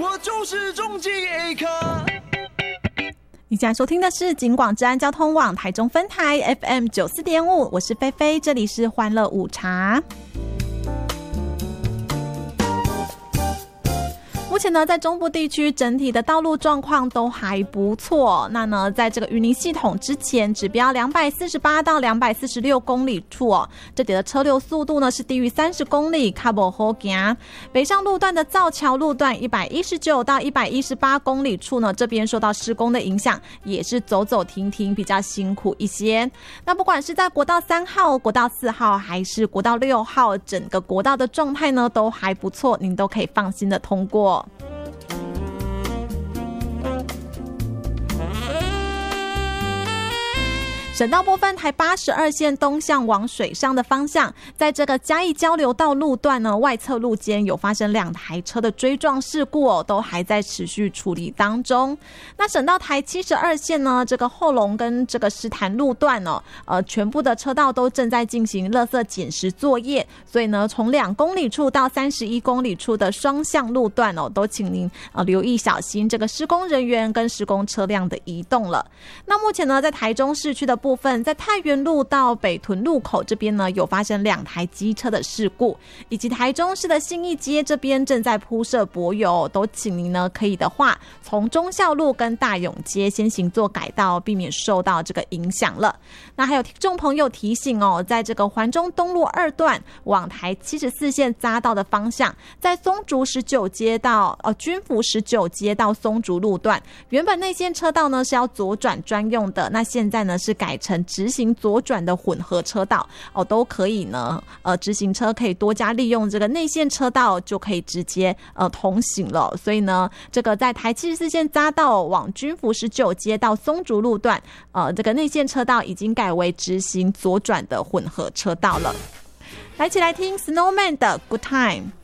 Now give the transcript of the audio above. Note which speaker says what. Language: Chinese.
Speaker 1: 我就是终极 A 咖。
Speaker 2: 你现在收听的是警广治安交通网台中分台 FM 94.5，我是菲菲，这里是欢乐午茶。目前呢，在中部地区整体的道路状况都还不错。那呢，在这个云林系统之前，指标248到246公里处哦，这里的车流速度呢是低于30公里，较不好行。北上路段的造桥路段119到118公里处呢，这边受到施工的影响，也是走走停停，比较辛苦一些。那不管是在国道3号、国道4号还是国道6号，整个国道的状态呢都还不错，您都可以放心的通过。省道部分，台82线东向往水上的方向，在这个嘉义交流道路段呢，外侧路肩有发生2台车的追撞事故哦，都还在持续处理当中。那省道台72线呢，这个后龙跟这个石潭路段哦，全部的车道都正在进行垃圾捡拾作业，所以呢，从2公里处到31公里处的双向路段哦，都请您留意小心这个施工人员跟施工车辆的移动了。那目前呢，在台中市区的部分，在太原路到北屯路口这边呢，有发生2台机车的事故，以及台中市的信义街这边正在铺设柏油，都请您呢可以的话，从忠孝路跟大勇街先行做改道，避免受到这个影响了。那还有听众朋友提醒哦，在这个环中东路2段往台74线匝道的方向，在松竹19街到军福19街到松竹路段，原本内线车道呢是要左转专用的，那现在呢是改成直行左转的混合车道哦，都可以呢。直行车可以多加利用这个内线车道，就可以直接通行了。所以呢，这个在台74线匝道往军福19街到松竹路段，这个内线车道已经改为直行左转的混合车道了。来，一起来听 Snowman 的 Good Time。